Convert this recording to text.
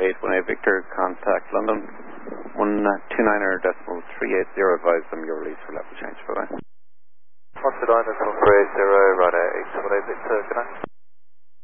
818 Victor, contact London 129.380, advise them your release for level change. Bye bye. 129.380, right 818 Victor, good night.